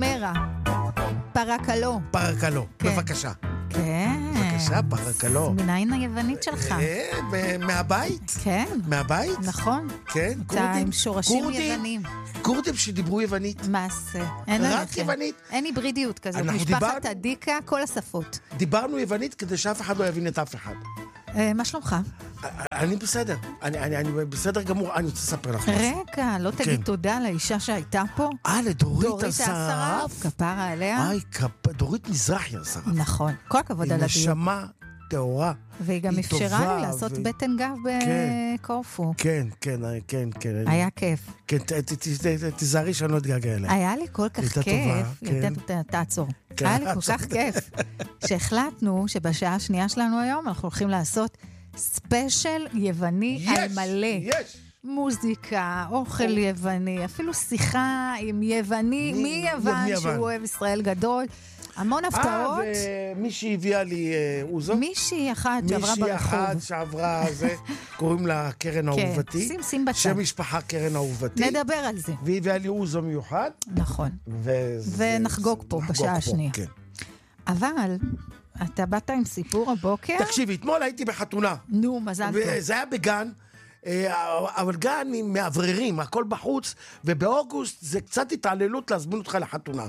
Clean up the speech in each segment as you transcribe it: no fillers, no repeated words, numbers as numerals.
חומרה. פרקלו. פרקלו, כן. בבקשה. כן. בבקשה, פרקלו. מניין היוונית שלך. מהבית? כן. מהבית? נכון. כן, אתה עם שורשים יוונים. כורדים שדיברו יוונית. מעשה. אין רק עליכם. יוונית. אין היברידיות כזאת. משפחת הדיקה, כל השפות. דיברנו יוונית כדי שאף אחד לא יבין את אף אחד. מה שלומך? אני בסדר. אני בסדר גמור. אני רוצה לספר לך משהו. רגע, לא תגיד תודה לאישה שהייתה פה? לדורית אסרף. כפרה עליה. דורית מזרחי אסרף. נכון. כל הכבוד על הדיוק. היא נשמה טהורה. והיא גם אפשרה לי לעשות בטן גב בקורפו. כן. היה כיף. כן, תזהרי שאני לא אתגעגע אליה. היה לי כל כך כיף. תעצור. היה לי כל כך כיף. שהחלטנו שבשעה השנייה שלנו היום אנחנו הולכים לעשות ספיישל יווני על מלא. יש! מוזיקה, אוכל יווני, אפילו שיחה עם יווני, מיוון שהוא אוהב ישראל גדול. המון הפתעות. ומישהי הביאה לי אוזו. מישהי אחת שעברה ברחוב. מישהי אחת שעברה זה, קוראים לה קרן אהובתי. כן, שים בצד. שם משפחה קרן אהובתי. נדבר על זה. והיא הביאה לי אוזו מיוחד. נכון. ונחגוג פה בשעה השנייה. כן. אבל אתה באת עם סיפור הבוקר? תקשיבי, אתמול הייתי בחתונה. נו, מזל טוב. וזה היה בגן. אבל גן עם מעבררים, הכל בחוץ, ובאוגוסט זה קצת התעללות להזמין אותך לחתונה,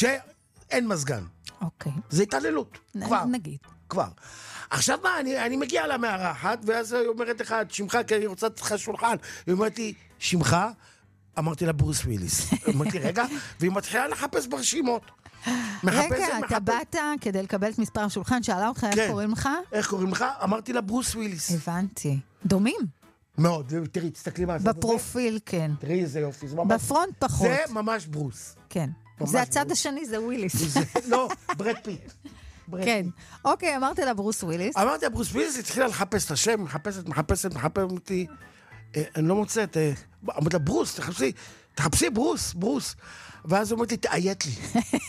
שאין מזגן. אוקיי. זה התעללות, כבר. נגיד. כבר. עכשיו מה, אני מגיע למארחת, ואז היא אומרת לך, שמך, כי אני רוצה לתת לך שולחן. היא אומרת לי, שמך? אמרתי לה, ברוס וויליס. אמרתי, רגע, והיא מתחילה לחפש ברשימות. רגע, אתה באת כדי לקבל את מספר השולחן, שאלה אותך איך קוראים לך? איך קוראים לך? אמרתי לה, ברוס וויליס. הבנתי. דומים? מאוד, תראי, תסתכלי מה זה. בפרופיל, כן. תראי איזה יופי. בפרונט פחות. זה ממש ברוס. כן. זה הצד השני, זה וויליס. לא, ברד פיט. כן. אוקיי, אמרת לה ברוס וויליס. אמרתי לה ברוס וויליס, התחילה לחפש את השם, מחפשת, אותי. אני לא מוצאת. אמרתי לה, ברוס, תחפשי ברוס. ואז אומרת לי, תאיית לי.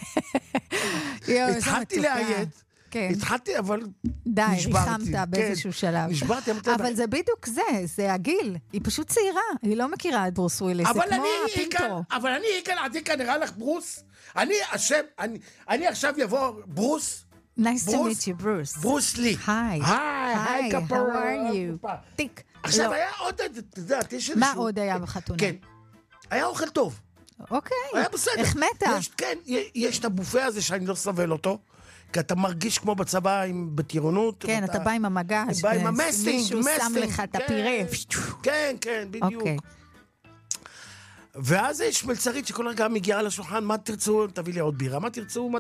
התחלתי לאיית. התחלתי, אבל די, ריחמת באיזשהו שלב. נשברתי. אבל זה בדיוק זה הגיל. היא פשוט צעירה. היא לא מכירה את ברוס וויליס. זה כמו הפינטרו. אבל אני עדי נראה לך ברוס. אני עכשיו יבוא ברוס. Nice to meet you, ברוס. ברוס לי. היי. היי, how are you? טיק. עכשיו היה עוד, את יודעת, יש איזשהו... מה עוד היה בחתונה? כן. היה אוכל טוב. אוקיי. היה בסדר. החמאת. כן, יש את הבופה הזה שאני לא סובל אותו. כי אתה מרגיש כמו בצבא בטירונות. כן, אתה בא עם המגש. בא עם המסטינג. מישהו שם לך את הפירה. כן, בדיוק. ואז יש מלצרית שכל רגע מגיעה לשולחן, מה תרצו? תביא לי עוד בירה. מה תרצו?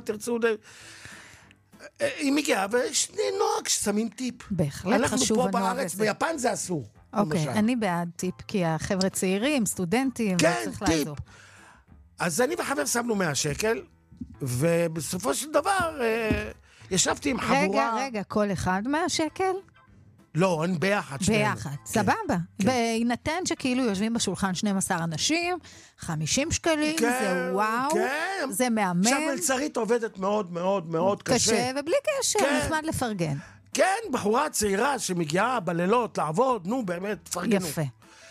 היא מגיעה, ויש נוהג ששמים טיפ. בהחלט חשוב הנוהג הזה. אנחנו פה בארץ, ביפן זה אסור. אוקיי, אני בעד טיפ, כי החבר'ה צעירים, סטודנטים, כן, טיפ. אז אני וחבר שמנו 100 שקל, ובסופו של דבר ישבתי עם חבורה... רגע, כל אחד 100 שקל? לא, אני ביחד. ביחד, סבבה. בהינתן שכאילו יושבים בשולחן 12 אנשים, 50 שקלים, זה וואו, זה מהמם. עכשיו מלצרית עובדת מאוד מאוד מאוד קשה. קשה, ובלי קשר, נחמד לפרגן. כן, בחורה צעירה שמגיעה בלילות לעבוד, נו באמת, תפרגנו. יפה.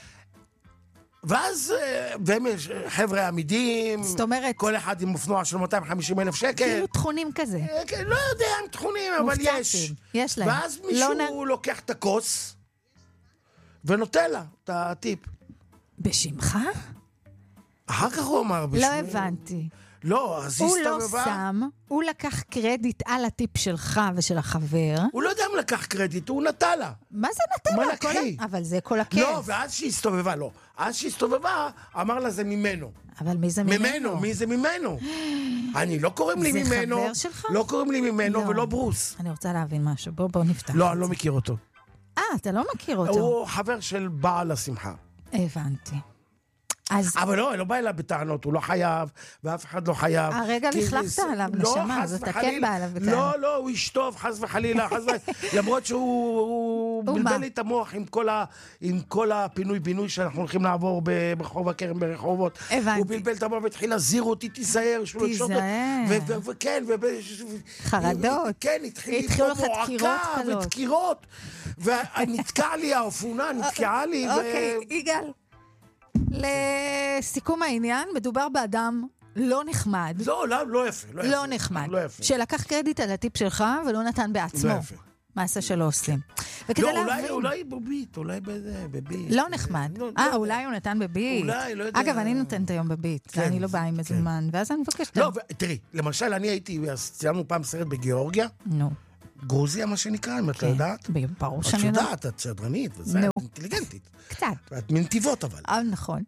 ואז, והם חבר'ה עמידים, זאת אומרת... כל אחד עם אופנוע של 250,000 שקל. כאילו תכונים כזה. לא יודע אם תכונים, אבל יש. יש להם. ואז מישהו לוקח את הכוס, ונותן לה את הטיפ. בשמך? אחר כך הוא אמר בשמי. לא הבנתי. לא, אז היא הסתובבה. הוא לא שם, הוא לקח קרדיט על הטיפ שלך ושל החבר. הוא לא יודע אם לקח קרדיט, הוא נטע לה. מה זה נטע לה? מלאכי. אבל זה כל הכיף. לא, ואז שהיא הסתובבה, לא. אז שהיא הסתובבה, אמר לה זה ממנו. אבל מי זה ממנו? מי זה ממנו? אני לא קוראים לי ממנו. זה חבר שלך? לא קוראים לי ממנו ולא ברוס. אני רוצה להבין משהו, בוא נפתח. לא, אני לא מכיר אותו. אתה לא מכיר אותו. הוא חבר של בעל השמחה. הבנתי. אבל לא בא אליו בטענות, הוא לא חייב, ואף אחד לא חייב. הרגע לכלכת עליו, נשמה, אז אתה כן בא אליו בטענות. לא, הוא איש טוב, חס וחלילה, למרות שהוא בלבל לי את המוח עם כל הפינוי-בינוי שאנחנו הולכים לעבור ברחוב הכרם ברחובות. הבנתי. הוא בלבל את המוח והתחיל להזהיר אותי, תיזהר. תיזהר. חרדות. כן, התחילו לך מועקה ודקירות, ונתקע לי האופונה, נתקעה לי. אוקיי, יגאל. לסיכום העניין, מדובר באדם לא נחמד. לא יפה. לא נחמד. שלקח קרדיט על הטיפ שלך ולא נתן בעצמו. לא יפה. מעשה שלא עושים. לא, אולי בביט, אולי בביט. לא נחמד. אולי הוא נתן בביט. אולי, לא יודע. אגב, אני נותנת היום בביט, אני לא באה עם מזומן, ואז אני מבקשת. לא, תראי, למשל, אני הייתי, ציינו פעם סרט בגיאורגיה. נו. גרוזיה, מה שנקרא, אם את לא יודעת. ברור שאני יודעת. את יודעת, את שדרנית, וזה אינטליגנטית. קצת. את מנתיבות, אבל. נכון.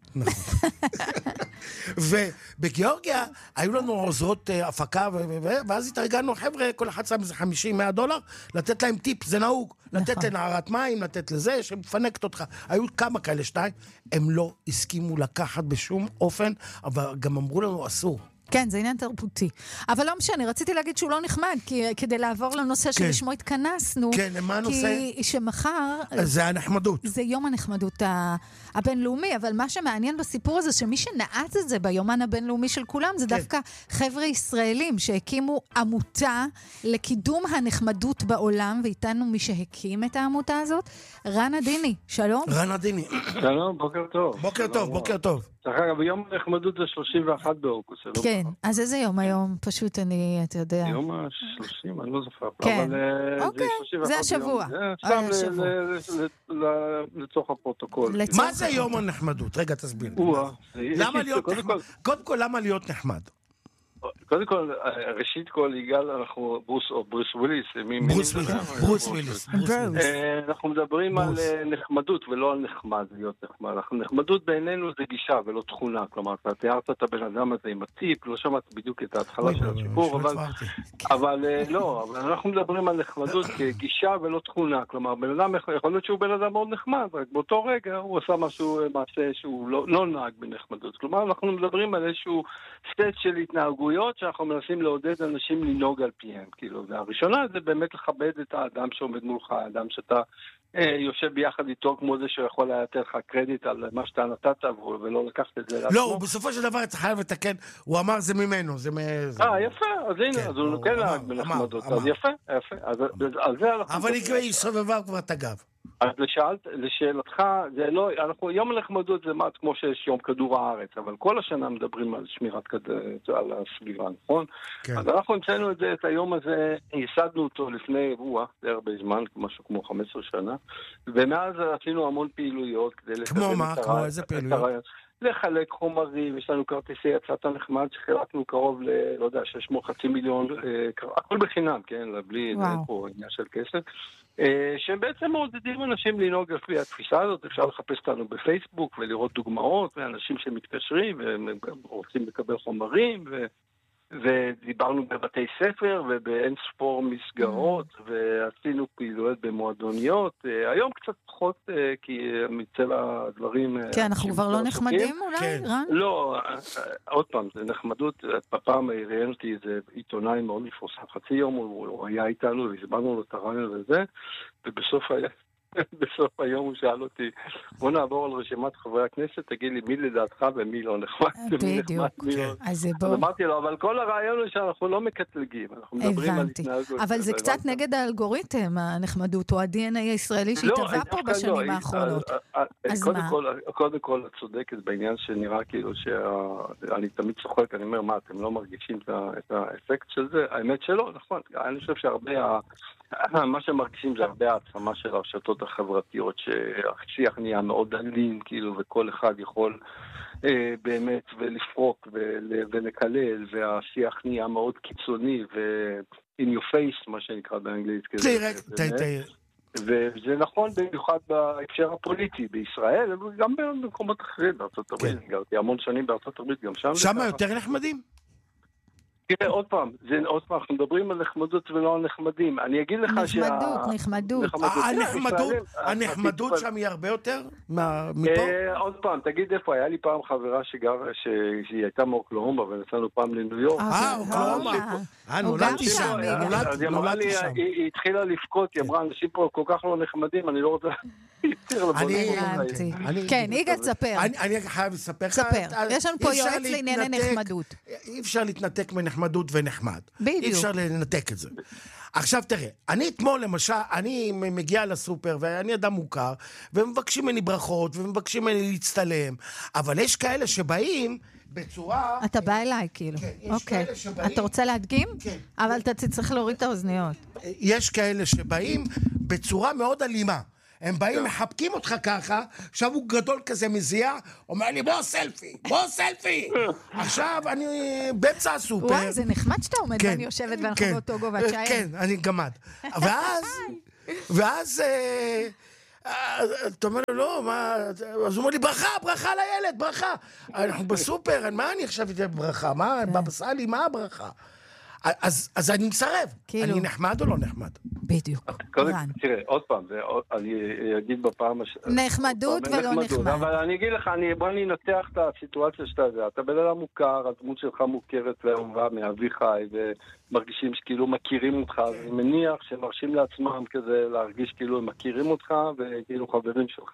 ובגיאורגיה היו לנו עוזרות הפקה, ואז התארגנו, חבר'ה, כל אחד שם איזה $50-100, לתת להם טיפ, זה נהוג. לתת לנערת מים, לתת לזה, שמפנקת אותך. היו כמה כאלה, 2, הם לא הסכימו לקחת בשום אופן, אבל גם אמרו לנו, אסור. כן, זה עניין תרבותי. אבל לא משנה, רציתי להגיד שהוא לא נחמד, כדי לעבור לנושא שלשמו התכנסנו. כן, מה הנושא? כי שמחר... זה הנחמדות. זה יום הנחמדות הבינלאומי, אבל מה שמעניין בסיפור הזה, שמי שנעץ את זה ביומן הבינלאומי של כולם, זה דווקא חבר'ה ישראלים שהקימו עמותה לקידום הנחמדות בעולם, ואיתנו מי שהקים את העמותה הזאת, רן עדיני. שלום. רן עדיני. שלום, בוקר טוב. בוקר טוב. ביום הנחמדות זה 31 באוגוסט. כן, אז איזה יום היום? פשוט אתה יודע. יום ה-30, אני לא זוכר. כן, אוקיי, זה השבוע. לצורך הפרוטוקול. מה זה יום הנחמדות? רגע, תסביר. למה להיות נחמד? קודם כל, למה להיות נחמד? קודם כל, ראשית כל, יגאל, אנחנו, ברוס וויליס, ברוס וויליס. אנחנו מדברים על נחמדות ולא על נחמד, להיות נחמד. נחמדות בעינינו זה גישה ולא תכונה, כלומר, אתה תיארת את הבן אדם הזה עם הטיפ, לא שמעת בדיוק את ההתחלה של השיפור, אבל לא, אבל אנחנו מדברים על נחמדות כגישה ולא תכונה, כלומר, בן אדם יכול להיות שהוא בן אדם מאוד נחמד, רק באותו רגע הוא עשה מעשה שהוא לא נהג בנחמדות, כלומר, אנחנו מדברים על איזשהו סט של התנהגות שאנחנו מנסים לעודד אנשים לנהוג על פיהם, כאילו, והראשונה זה באמת לכבד את האדם שעומד מולך, האדם שאתה יושב ביחד איתו כמו זה שיכול היה לתת לך קרדיט על מה שאתה נתת ולא לקחת את זה לעצמו. לא, הוא בסופו של דבר אתה חייב לתקן, הוא אמר זה ממנו, זה יפה, אז הנה, אז הוא נוקן להג בנחמדות, אז יפה, אז זה אנחנו... אבל היא סובבה כבר את הגב. אז לשאלתך, זה לא, יום הנחמדות זה כמו שיש יום כדור הארץ, אבל כל השנה מדברים על שמירת על הסביבה, נכון? אז אנחנו המצאנו את היום הזה, ייסדנו אותו לפני די הרבה זמן, משהו כמו 15 שנה, ומאז עשינו המון פעילויות. כמו מה? כמו איזה פעילויות? לחלק חומרים, יש לנו כרטיסי יצאת הנחמד שחילקנו קרוב לא יודע, 650 מיליון, הכל בחינם, כן? בלי פה עניין של כסף. שהם בעצם מעודדים אנשים לנהוג לפי התפיסה הזאת, אפשר לחפש אותנו בפייסבוק ולראות דוגמאות ואנשים שמתקשרים ורוצים לקבל חומרים ודיברנו בבתי ספר ובאין ספור מסגרות ועשינו פעילויות במועדוניות. היום קצת פחות כי מצבע הדברים... כן, אנחנו כבר לא נחמדים אולי, רן? לא, עוד פעם, זה נחמדות. בפעם ראיין אותי איזה עיתונאי מאוד מפורסם, חצי יום הוא היה איתנו והזמנו לו את הרעיון וזה, בסוף היום הוא שאל אותי, בוא נעבור על רשימת חברי הכנסת, תגיד לי מי לדעתך ומי לא נחמד. בדיוק, אז בוא. אמרתי לו, אבל כל הרעיון הוא שאנחנו לא מקטלגים, אנחנו מדברים על התנהגות. אבל זה קצת נגד האלגוריתם, הנחמדות, או ה-DNA הישראלי שהתהווה פה בשנים האחרונות. קודם כל, את צודקת בעניין שנראה כאילו שאני תמיד צוחק, אני אומר, מה, אתם לא מרגישים את האפקט של זה? האמת שלא, נכון. אני חושב שהרבה מה שמרגישים זה הרבה העצמה של הרשתות החברתיות, שהשיח נהיה מאוד אלים, כאילו, וכל אחד יכול באמת ולפרוק ולקלל, והשיח נהיה מאוד קיצוני, in your face, מה שנקרא באנגלית. וזה נכון במיוחד בהקשר הפוליטי בישראל, וגם במקומות אחרים בארצות הברית. גרתי המון שנים בארצות הברית, גם שם. שם יותר נחמדים? תראה, עוד פעם, אנחנו מדברים על נחמדות ולא על נחמדים. אני אגיד לך נחמדות. הנחמדות שם היא הרבה יותר מפה? עוד פעם, תגיד איפה, היה לי פעם חברה שהיא הייתה מאוקלהומה, ונסענו פעם לניו יורק. אוקלהומה. נולדתי שם. אז היא אמרה לי, היא התחילה לבכות, היא אמרה, אנשים פה כל כך לא נחמדים, אני לא רוצה... כן, יגאל, תספר. אני חייב לספר. יש לנו פה יועץ לענייני נחמדות. אי אפשר להתנתק מנחמדות ונחמד. בדיוק. אי אפשר לנתק את זה. עכשיו תראה, אני אתמול למשל, אני מגיע לסופר ואני אדם מוכר, ומבקשים ממני ברכות, ומבקשים ממני להצטלם, אבל יש כאלה שבאים בצורה... אתה בא אליי, כאילו. כן, יש אוקיי. כאלה שבאים... אתה רוצה להדגים? כן. אבל אתה צריך להוריד את האוזניות. יש כאלה שבאים בצורה מאוד אלימה. הם באים, מחבקים אותך ככה, עכשיו הוא גדול כזה מזיע, אומר לי, בוא סלפי. עכשיו אני באמצע הסופר. וואי, זה נחמד שאתה עומד ואני יושבת ואנחנו באותו גובה צ'אי. כן, אני גמד. ואז אתה אומר לו, לא, מה... אז הוא אומר לי, ברכה לילד, ברכה. אנחנו בסופר, מה אני עכשיו אתן ברכה? מה, בבא סאלי, מה הברכה? אז אני מסרב. אני נחמד או לא נחמד? בדיוק. תראה, עוד פעם, אני אגיד בפעם... נחמדות ולא נחמד. אבל אני אגיד לך, בוא ננתח את הסיטואציה שאתה יודע. אתה בן אדם מוכר, הדמות שלך מוכרת ואהובה מאביך, ומרגישים שכאילו מכירים אותך. אני מניח שמרשים לעצמם כזה להרגיש כאילו הם מכירים אותך וכאילו חברים שלך.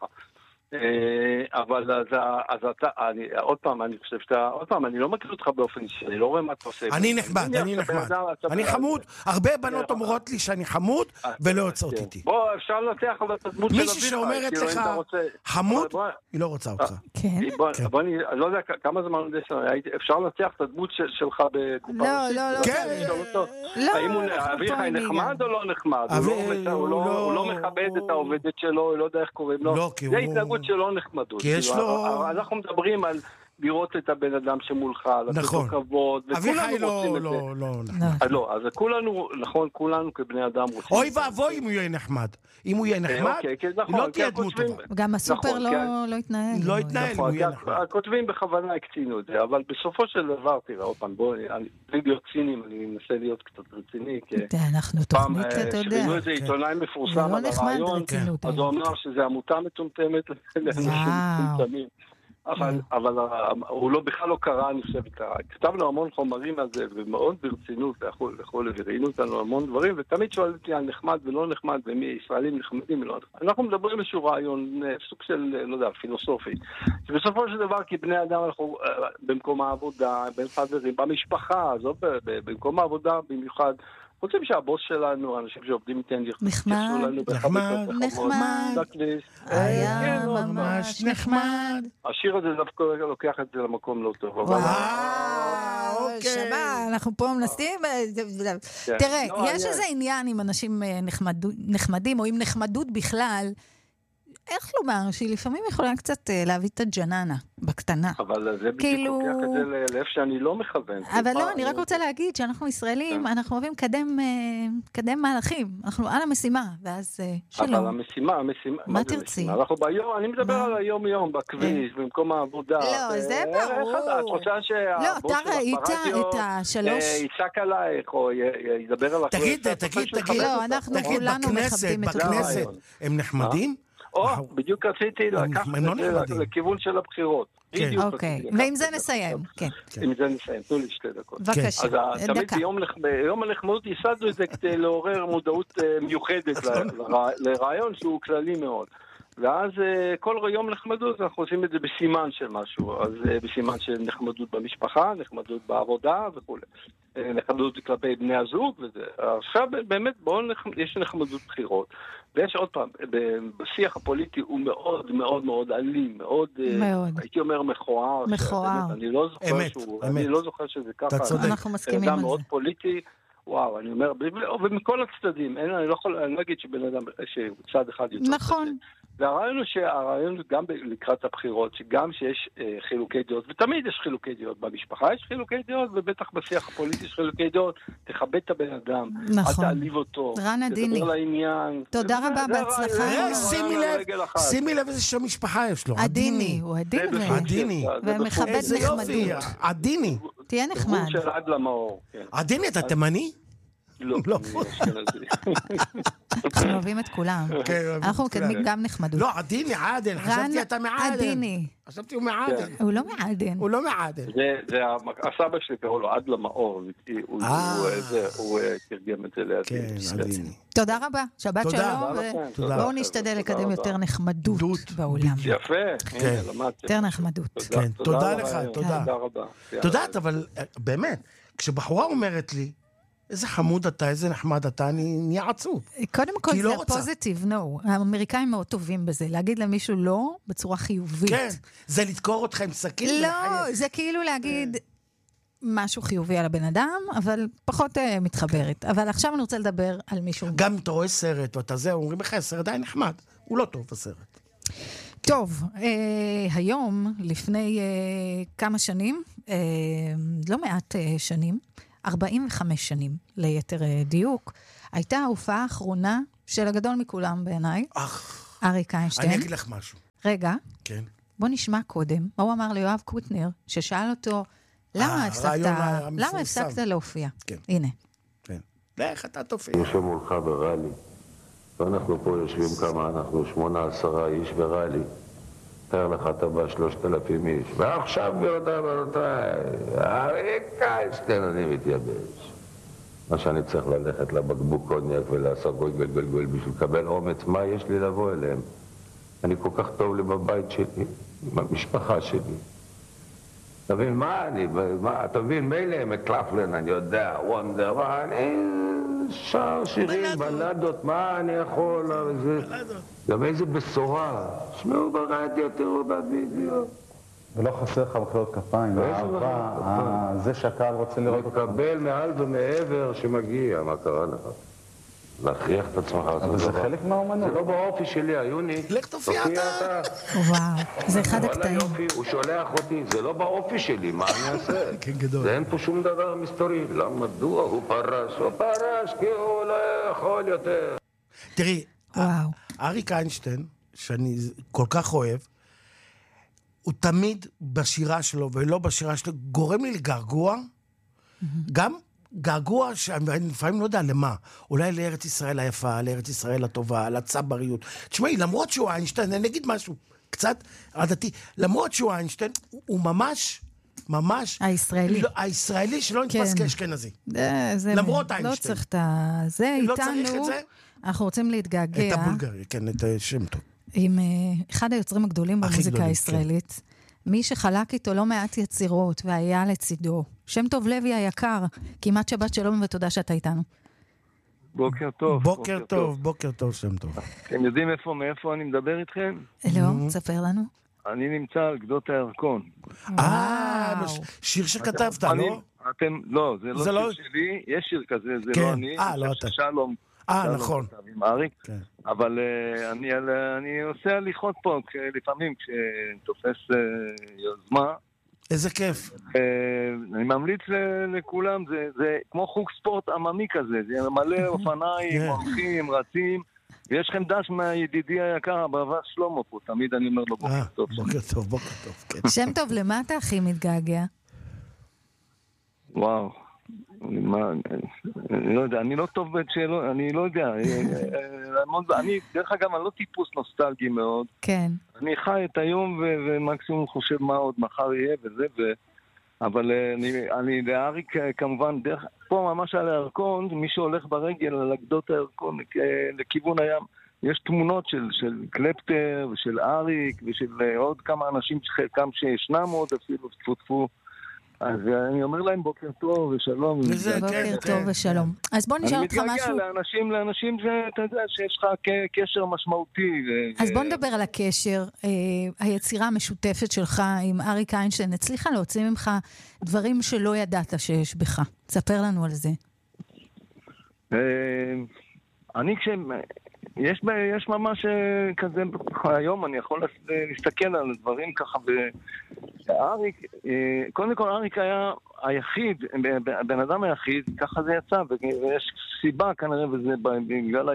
אבל אז אתה, עוד פעם, אני חושב שאתה, עוד פעם, אני לא מכיר אותך באופן אישי, אני לא רואה מה אתה עושה. אני נחמד. אני חמוד. הרבה בנות אומרות לי שאני חמוד ולא יוצאות איתי. בוא, אפשר לנתח אבל את הדמות של אביך. מישהי שאומרת לך חמוד, היא לא רוצה אותך. כן. בוא, אני לא יודע כמה זמן אפשר לנתח את הדמות שלך בקופה ראשית. לא. כן. האם אביך נחמד או לא נחמד? הוא לא מכבד את העובדת שלו, הוא לא יודע איך קוראים לו. זה התנהגות שלא נחמדות. כי יש לו... אנחנו מדברים על לראות את הבן אדם שמולך, לתת לו כבוד, וכולנו רוצים את זה. לא, אז כולנו, נכון, כולנו כבני אדם רוצים. אוי ואבוי אם הוא יהיה נחמד. אם הוא יהיה נחמד, לא תהיה דמות טובה. גם הסופר לא יתנהל. לא יתנהל אם הוא יהיה נחמד. הכותבים בכוונה הקצינו את זה, אבל בסופו של דבר, תראה, עוד פעם, בואו, בלי להיות צינים, אני מנסה להיות קצת רציני, אנחנו תוכנית, אתה יודע. שבינו איזה עיתונאי מפורסם על הרעיון, אז הוא אמר שזה עמותה מטומטמת לאנשים מטומטמים. אבל הוא בכלל לא קרא, אני חושב, כתב לו המון חומרים על זה, ומאוד ברצינות, וראינו אותנו המון דברים, ותמיד שואל אותי על נחמד ולא נחמד, ומי ישראלים נחמדים ולא נחמד. אנחנו מדברים איזשהו רעיון, סוג של, לא יודע, פילוסופי, שבסופו של דבר, כבני אדם, אנחנו במקום העבודה, בין חברים, במשפחה, זאת במקום העבודה במיוחד, רוצים שהבוס שלנו, אנשים שעובדים איתן, נחמד, היה ממש נחמד. השיר הזה דווקא לוקח את זה למקום לא טוב. וואו, שמה, אנחנו פה מנסים. תראה, יש איזה עניין עם אנשים נחמדים, או עם נחמדות בכלל, איך לומר, שהיא לפעמים יכולה קצת להביא את הג'ננה, בקטנה. אבל זה בדיוק לוקח את זה לאיפה שאני לא מכוון. אבל לא, אני רק רוצה להגיד שאנחנו ישראלים, אנחנו אוהבים קדם מהלכים. אנחנו על המשימה, ואז שלום. אבל המשימה, מה תרצי? אני מדבר על היום-יום, בכביש, במקום העבודה. לא, זה ברור. את רוצה שהבוס של הפרדיו יצעק עלייך, או ידבר על תגיד. לא, אנחנו כולנו מכבדים את בכנסת הם נחמדים? בדיוק רציתי לקחת את זה לכיוון של הבחירות. אוקיי, ועם זה נסיים. עם זה נסיים, תנו לי 2 דקות. בבקשה, דקה. ביום הנחמדות ייסדנו את זה כדי לעורר מודעות מיוחדת לרעיון שהוא כללי מאוד. ואז כל יום נחמדות אנחנו עושים את זה בסימן של משהו, אז בסימן של נחמדות במשפחה, נחמדות בעבודה וכו'. נחמדות כלפי בני הזוג וזה. עכשיו באמת יש נחמדות בחירות. ויש עוד פעם, בשיח הפוליטי הוא מאוד מאוד מאוד אלים, מאוד, הייתי אומר מכוער. אני לא זוכר שזה ככה. אנחנו מסכימים על זה. מאוד פוליטי. וואו, אני אומר, ומכל הצדדים, אני לא אגיד שבן אדם, שצד אחד יותר. נכון. והרעיון הוא שהרעיון גם לקראת הבחירות, שגם שיש חילוקי דעות, ותמיד יש חילוקי דעות במשפחה, יש חילוקי דעות, ובטח בשיח הפוליטי יש חילוקי דעות, תכבד את הבן אדם, נכון. אל תעליב אותו, תדבר לעניין. תודה רבה, בהצלחה. שימי לב איזה שם משפחה יש לו. עדיני, הוא עדיני. ומכבד נחמדות. עדיני. תהיה נחמד. הוא של עד למאור. עדיני, אתה תימני? לא. אנחנו אוהבים את כולם. אנחנו מקדמים גם נחמדות. לא, עדיני, עדן. חשבתי אתה מעדן. עדיני. חשבתי הוא מעדן. הוא לא מעדן. זה הסבא שלי קראו לו עד למאור. הוא תרגם את זה לעדיני. תודה רבה. שבת שלום. בואו נשתדל לקדם יותר נחמדות בעולם. יפה. יותר נחמדות. תודה לך. תודה רבה. תודה, אבל באמת, כשבחורה אומרת לי, איזה חמוד אתה, איזה נחמד אתה, אני נהיה עצוב. קודם כל זה פוזיטיב, נו. האמריקאים מאוד טובים בזה, להגיד למישהו לא בצורה חיובית. כן, זה לדקור אותך עם סכין. לא, זה כאילו להגיד משהו חיובי על הבן אדם, אבל פחות מתחברת. אבל עכשיו אני רוצה לדבר על מישהו. גם אם אתה רואה סרט, ואתה זה, אומרים לך, הסרט די נחמד. הוא לא טוב הסרט. טוב, היום, לפני כמה שנים, לא מעט שנים, 45 שנים ליתר דיוק, הייתה ההופעה האחרונה של הגדול מכולם בעיניי, אריק איינשטיין. אני אגיד לך משהו. רגע, כן. בוא נשמע קודם, מה הוא אמר ליואב קוטנר, ששאל אותו, למה הפסקת להופיע? כן. הנה. כן. לך אתה תופיע. יושב מולך בראלי, ואנחנו פה יושבים כמה, אנחנו 8-10 איש בראלי. תאר לך, אתה בא 3,000 איש. ועכשיו ברותיי, אריק איינשטיין, אני מתייבש. מה שאני צריך ללכת לבקבוק קוניאק ולעשות גול בשביל לקבל אומץ, מה יש לי לבוא אליהם? אני כל כך טוב לי בבית שלי, במשפחה שלי. תבין, אתה מבין, מילא מקלפלן, אני יודע, וונדר, אני שר שירים, בלדות, מה אני יכול, גם איזה בשורה, שמעו ברדיו, תראו בווידאו. ולא חסר לך מחיאות כפיים, האהבה, זה שהקהל רוצה לראות אותך. מקבל מעל ומעבר שמגיע, מה קרה לך? להכריח את עצמך. אבל זה חלק מהאומנות. זה לא באופי שלי, היוני. לך תופיע אתה. וואו, זה אחד הקטעים. הוא שולח אותי, זה לא באופי שלי, מה אני אעשה? כן, גדול. זה אין פה שום דבר מסתורי. למה, מדוע הוא פרש, כי הוא לא יכול יותר. תראי, אריק איינשטיין, שאני כל כך אוהב, הוא תמיד בשירה שלו, ולא בשירה שלו, גורם לי לגעגוע, גם געגוע שאני לפעמים לא יודע למה, אולי לארץ ישראל היפה, לארץ ישראל הטובה, לצבריות. תשמעי, למרות שהוא איינשטיין, אני אגיד משהו קצת עדתי, למרות שהוא איינשטיין, הוא ממש הישראלי שלא נתפס כאשכנזי. למרות איינשטיין. לא צריך את זה, לא צריך את זה. אנחנו רוצים להתגעגע. את הבולגרי, כן, את שם טוב. עם אחד היוצרים הגדולים במוזיקה הישראלית. מי שחלק איתו לא מעט יצירות והיה לצידו. שם טוב לוי היקר, כמעט שבת שלום ותודה שאתה איתנו. בוקר טוב. בוקר טוב, שם טוב. אתם יודעים מאיפה אני מדבר איתכם? לא, תספר לנו. אני נמצא על גדות הירקון. שיר שכתבת, לא? לא, זה לא שיר שלי, יש שיר כזה, זה לא אני. לא אתה. שלום. נכון. עם אריק. אבל אני עושה הליכות פה, לפעמים כשתופס יוזמה. איזה כיף. אני ממליץ לכולם, זה כמו חוג ספורט עממי כזה, זה מלא אופניים, הולכים, רצים, ויש לכם דש מהידידי היקר, בעבר שלמה פה, תמיד אני אומר לו בוקר טוב. בוקר טוב. שם טוב, למה אתה הכי מתגעגע? וואו. אני לא יודע, אני לא טוב בשאלות, אני לא יודע. דרך אגב, אני לא טיפוס נוסטלגי מאוד. כן. אני חי את היום ומקסימום חושב מה עוד מחר יהיה וזה, אבל אני לאריק כמובן, פה ממש על הירקון, מי שהולך ברגל על גדות הירקון לכיוון הים, יש תמונות של קלפטר ושל אריק ושל עוד כמה אנשים, חלקם שישנם עוד אפילו תפותפו. אז אני אומר להם בוקר טוב ושלום. בוקר טוב ושלום. אז בוא נשאל אותך משהו. אני מתגעגע לאנשים שאתה יודע שיש לך קשר משמעותי. אז בוא נדבר על הקשר. היצירה המשותפת שלך עם אריק איינשטיין הצליחה להוציא ממך דברים שלא ידעת שיש בך. תספר לנו על זה. יש ממש כזה, היום אני יכול להסתכל על דברים ככה, אריק, קודם כל אריק היה היחיד, בן אדם היחיד, ככה זה יצא, ויש סיבה כנראה, וזה בגלל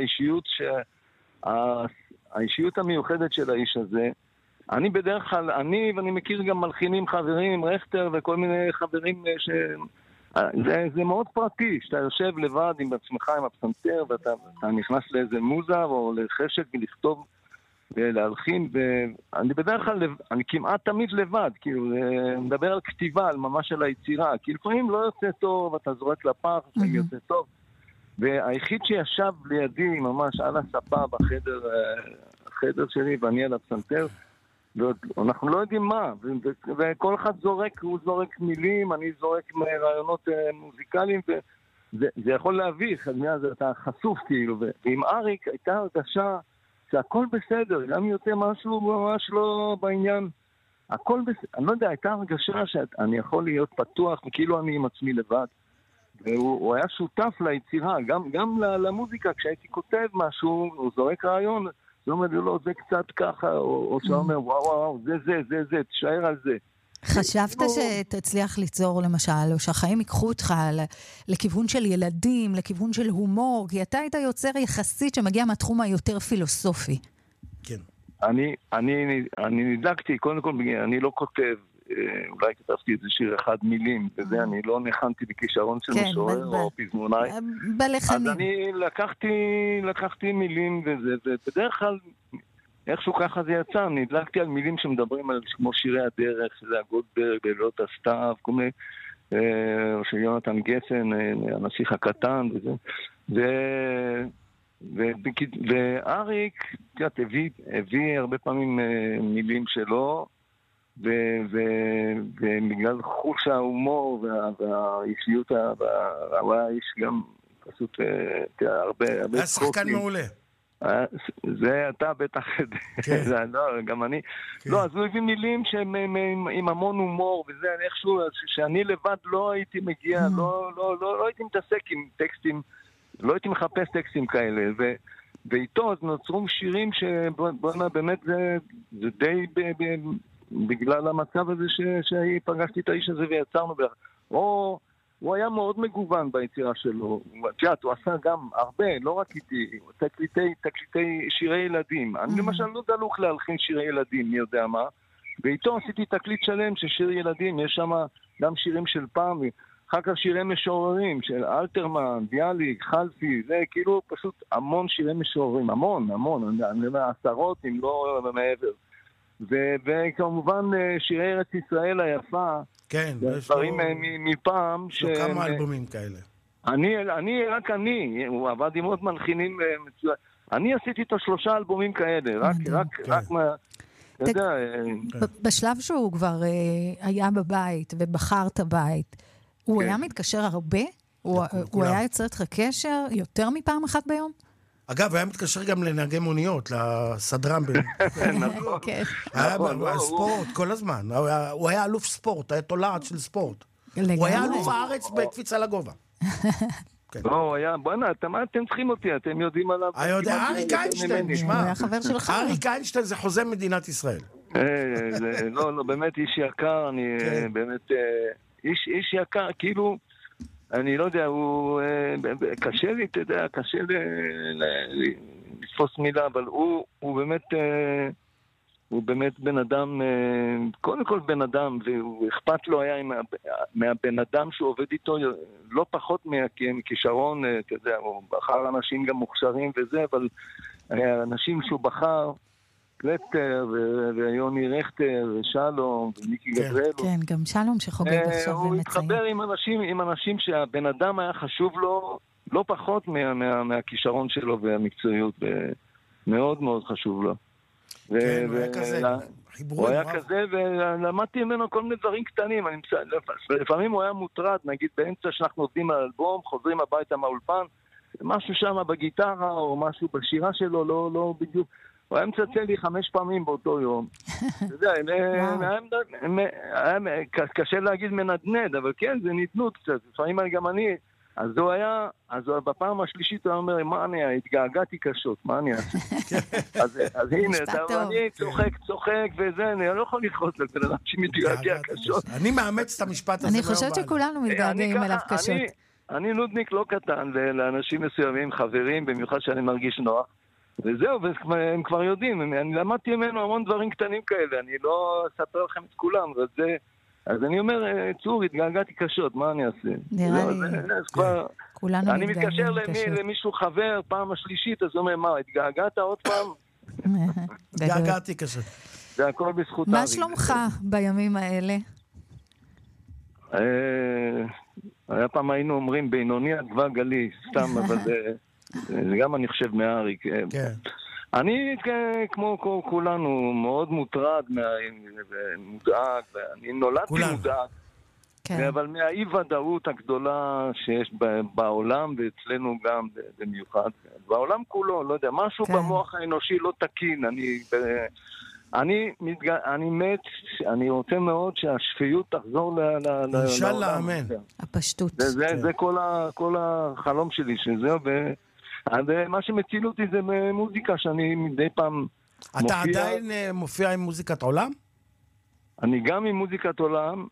האישיות המיוחדת של האיש הזה. אני בדרך כלל, ואני מכיר גם מלחינים חברים, רכטר וכל מיני חברים זה מאוד פרטי, שאתה יושב לבד עם עצמך, עם הפסנתר, ואתה נכנס לאיזה מוזה או לחשק ולכתוב ולהלחין, ואני בדרך כלל, אני כמעט תמיד לבד, כאילו, מדבר על כתיבה, על ממש על היצירה, כי לפעמים לא יוצא טוב, אתה זורק לפח, לפעמים יוצא טוב, והיחיד שישב לידי ממש על הספה בחדר שלי, ואני על הפסנתר, ואנחנו לא יודעים מה, וכל אחד זורק, הוא זורק מילים, אני זורק רעיונות מוזיקליים, זה יכול להביך, אז אתה חשוף כאילו, ועם אריק הייתה הרגשה שהכל בסדר, גם יוצא משהו ממש לא בעניין, הכל בסדר, אני לא יודע, הייתה הרגשה שאני יכול להיות פתוח, וכאילו אני עם עצמי לבד, והוא היה שותף ליצירה, גם למוזיקה, כשהייתי כותב משהו, הוא זורק רעיון, זה אומר לו, זה קצת ככה, או שאומר, וואו, זה, תשאר על זה. חשבת שתצליח ליצור למשל, או שהחיים ייקחו אותך לכיוון של ילדים, לכיוון של הומור, כי אתה היית יוצר יחסית שמגיע מהתחום היותר פילוסופי. כן. אני נדלקתי, קודם כל, אני לא כותב, אולי כתבתי איזה שיר אחד מילים, וזה אני לא נחנתי בכישרון של משורר או פזמונאי. בלחנים. אז אני לקחתי מילים וזה, ובדרך כלל, איכשהו ככה זה יצא, נדלקתי על מילים שמדברים על כמו שירי הדרך, שזה הגולדברג, בלילות הסתיו, כל מיני, או של יונתן גפן, הנסיך הקטן וזה. ואריק, תראה, הביא הרבה פעמים מילים שלו, ובגלל חוש ההומור והאישיות, הוא היה איש גם פשוט הרבה... היה שחקן מעולה. זה אתה בטח, גם אני. לא, אז הוא הביא מילים שהם עם המון הומור, וזה איכשהו, שאני לבד לא הייתי מגיע, לא הייתי מתעסק עם טקסטים, לא הייתי מחפש טקסטים כאלה, ואיתו אז נוצרו שירים שבאמת זה די בגלל המצב הזה שפגשתי את האיש הזה ויצרנו ביחד. הוא היה מאוד מגוון ביצירה שלו. תשעת, הוא עשה גם הרבה, לא רק איתי, תקליטי שירי ילדים. אני למשל לא דלוך להלחין שירי ילדים, מי יודע מה. ואיתו עשיתי תקליט שלם של שיר ילדים, יש שם גם שירים של פעם, אחר כך שירי משוררים, של אלתרמן, ביאליק, חלפי, זה כאילו פשוט המון שירי משוררים, המון, אני אומר, עשרות, אם לא מעבר. וכמובן שירי ארץ ישראל היפה, כן, דברים מפעם יש לו כמה אלבומים כאלה. רק אני, הוא עבד עם עוד מלחינים מצוין. אני עשיתי איתו 3 אלבומים כאלה, רק מה... בשלב שהוא כבר היה בבית ובחר את הבית, הוא היה מתקשר הרבה? הוא היה יוצר איתך קשר יותר מפעם אחת ביום? אגב, היה מתקשר גם לנהגי מוניות, לסדרן. היה ספורט כל הזמן. הוא היה אלוף ספורט, היה תולעת של ספורט. הוא היה אלוף הארץ בקפיצה לגובה. לא, הוא היה, בוא'נה, אתם צריכים אותי, אתם יודעים עליו. אריק איינשטיין, נשמע. הוא היה חבר שלך. אריק איינשטיין זה חוזה מדינת ישראל. לא, באמת איש יקר, אני באמת איש יקר, כאילו... אני לא יודע, הוא קשה לי, אתה יודע, קשה לתפוס מילה, אבל הוא באמת בן אדם, קודם כל בן אדם, והוא אכפת לו היה מהבן אדם שהוא עובד איתו, לא פחות מכישרון, אתה יודע, הוא בחר אנשים גם מוכשרים וזה, אבל אנשים שהוא בחר, קלטר ויוני רכטר ושלום ומיקי גבריאלו. כן, גם שלום שחוגג עכשיו הוא התחבר עם אנשים שהבן אדם היה חשוב לו לא פחות מהכישרון שלו והמקצועיות, מאוד מאוד חשוב לו. כן, הוא היה כזה. הוא היה כזה, ולמדתי ממנו כל מיני דברים קטנים. לפעמים הוא היה מוטרד, נגיד באמצע שאנחנו עובדים על אלבום, חוזרים הביתה מהאולפן, משהו שם בגיטרה או משהו בשירה שלו, לא בדיוק. הוא היה מצלצל לי 5 פעמים באותו יום. אתה יודע, קשה להגיד מנדנד, אבל כן, זה נתנות קצת. לפעמים גם אני, אז בפעם השלישית הוא אומר, מה אני, התגעגעתי קשות, מה אני אעשה? אז הנה, אני צוחק וזה, אני לא יכול לכעוס לבן אדם שמתגעגע קשות. אני מאמץ את המשפט הזה. אני חושבת שכולנו מתגעגעים אליו קשות. אני נודניק לא קטן, לאנשים מסוימים, חברים, במיוחד שאני מרגיש נוח. וזהו, והם כבר יודעים, אני למדתי ממנו המון דברים קטנים כאלה, אני לא אספר לכם את כולם, אז אני אומר, צור, התגעגעתי קשות, מה אני אעשה? נראה לי, כולנו אני מתקשר למישהו חבר, פעם השלישית, אז הוא אומר, מה, התגעגעת עוד פעם? התגעגעתי קשות. זה הכל בזכות מה שלומך בימים האלה? היה פעם היינו אומרים, בינוני עדווה גלי, סתם, אבל זה גם אני חושב מאריק. אני כמו כולנו מאוד מוטרד ומודאג, אני נולדתי מודאג. כן. אבל מהאי-ודאות הגדולה שיש בעולם, ואצלנו גם במיוחד, בעולם כולו, לא יודע, משהו במוח האנושי לא תקין. אני מת, אני רוצה מאוד שהשפיות תחזור לעולם. אינשאללה, אמן. הפשטות. זה כל החלום שלי, שזהו, ומה שמציל אותי זה מוזיקה שאני מדי פעם מופיע. אתה עדיין מופיע עם מוזיקת עולם? אני גם עם מוזיקת עולם.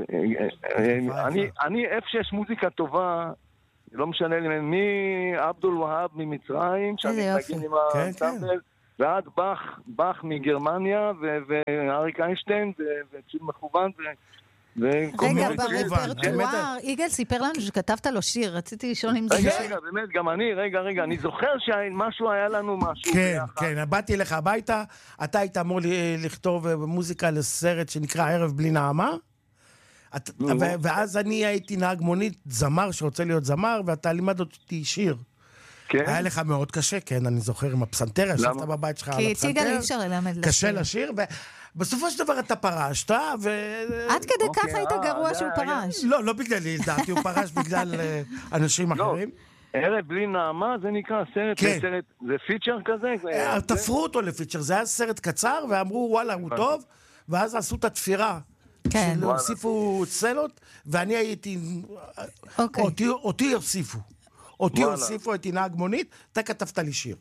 אני איפה שיש מוזיקה טובה, לא משנה לי, מעבדול והאב ממצרים, שאני מגיע עם הסאמבל, ועד באך מגרמניה, ואריק איינשטיין, וציל מכוון, רגע, ברפרטואר, יגאל סיפר לנו שכתבת לו שיר, רציתי לשאול אם זה... רגע, באמת, גם אני, רגע, אני זוכר שמשהו היה לנו משהו. כן, באתי לך הביתה, אתה היית אמור לכתוב מוזיקה לסרט שנקרא ערב בלי נעמה, ואז אני הייתי נהג מונית, זמר שרוצה להיות זמר, ואתה לימד אותי שיר. היה לך מאוד קשה, כן, אני זוכר עם הפסנתר, ישבת בבית שלך על הפסנתר. כי יגאל אי אפשר ללמד לשיר. קשה לשיר, בסופו של דבר אתה פרשת, עד כדי כך היית גרוע שהוא פרש. לא בגללי, לדעתי, הוא פרש בגלל אנשים אחרים. ערב בלי נעמה, זה נקרא סרט, זה פיצ'ר כזה? תפרו אותו לפיצ'ר, זה היה סרט קצר, ואמרו, וואלה, הוא טוב, ואז עשו את התפירה. כן. הוסיפו סצנות, ואני הייתי... אותי הוסיפו, הייתי נהג מונית, אתה כתבת לי שיר.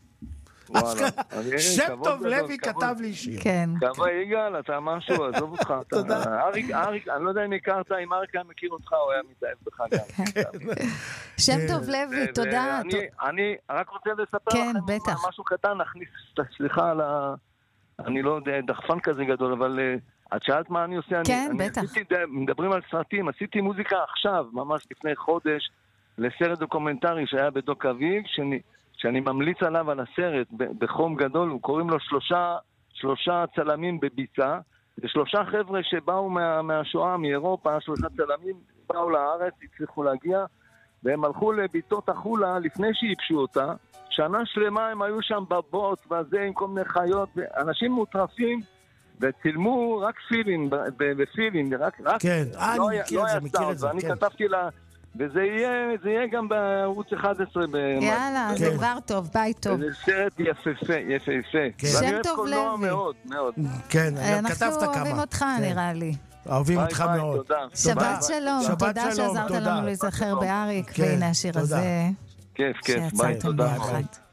שם טוב לוי כתב לי שיר. כן. כמה יגאל, אתה משהו, עזוב אותך. תודה. אריק, אני לא יודע אם הכרת, אם אריק היה מכיר אותך, הוא היה מתאהב בך גם. שם טוב לוי, תודה. אני רק רוצה לספר לכם משהו קטן, נכניס, סליחה על ה... אני לא יודע, דחפן כזה גדול, אבל את שאלת מה אני עושה. כן, בטח. מדברים על סרטים, עשיתי מוזיקה עכשיו, ממש לפני חודש, לסרט דוקומנטרי שהיה בדוק אביב, שאני ממליץ עליו על הסרט בחום גדול, הוא קוראים לו שלושה צלמים בביצה, ושלושה חבר'ה שבאו מהשואה, מאירופה, 3 צלמים באו לארץ, הצליחו להגיע, והם הלכו לביתות החולה לפני שיפשו אותה, שנה שלמה הם היו שם בבוט, וזה עם כל מיני חיות, ואנשים מוטרפים, וצילמו רק פילים, כן, אני מכיר את זה, ואני כתבתי לה, וזה יהיה גם בערוץ 11. יאללה, זה כבר טוב, ביי טוב. זה סרט יפהפה. שם טוב לוי. מאוד, מאוד. כן, כתבת כמה. אנחנו אוהבים אותך, נראה לי. אוהבים אותך מאוד. שבת שלום, תודה שעזרת לנו להיזכר באריק, והנה השיר הזה. כיף, ביי, תודה.